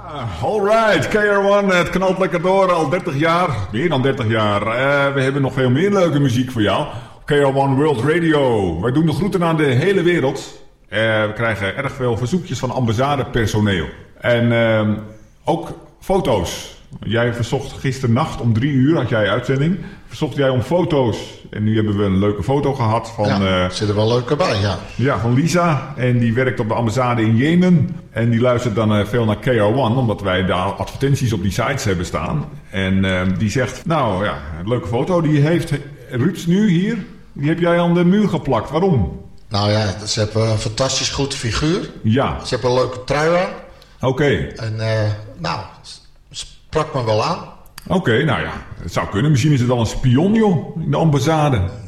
Alright, KR1, het knalt lekker door, al 30 jaar, meer dan 30 jaar. We hebben nog veel meer leuke muziek voor jou. KR1 World Radio, wij doen de groeten aan de hele wereld. We krijgen erg veel verzoekjes van ambassadepersoneel. En ook foto's. Jij verzocht gisternacht om 3 uur, had jij uitzending. Verzocht jij om foto's. En nu hebben we een leuke foto gehad van... Ja, zit er wel leuk bij, ja. Ja, van Lisa. En die werkt op de ambassade in Jemen. En die luistert dan veel naar KR1, omdat wij daar advertenties op die sites hebben staan. En die zegt, nou ja, een leuke foto. Die heeft Ruud nu hier, die heb jij aan de muur geplakt. Waarom? Nou ja, ze hebben een fantastisch goed figuur. Ja. Ze hebben een leuke trui aan. Oké. En nou, sprak me wel aan. Oké, nou ja, het zou kunnen. Misschien is het wel een spion, joh, in de ambassade.